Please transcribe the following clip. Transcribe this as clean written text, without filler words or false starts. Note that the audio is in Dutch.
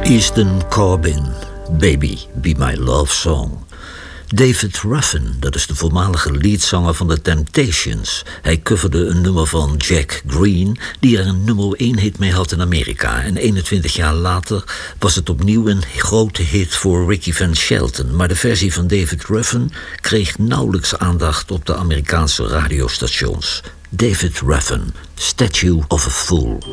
Easton Corbin, Baby Be My Love Song. David Ruffin, dat is de voormalige leadzanger van The Temptations. Hij coverde een nummer van Jack Green, die er een nummer 1 hit mee had in Amerika. En 21 jaar later was het opnieuw een grote hit voor Ricky Van Shelton. Maar de versie van David Ruffin kreeg nauwelijks aandacht op de Amerikaanse radiostations. David Ruffin, Statue of a Fool.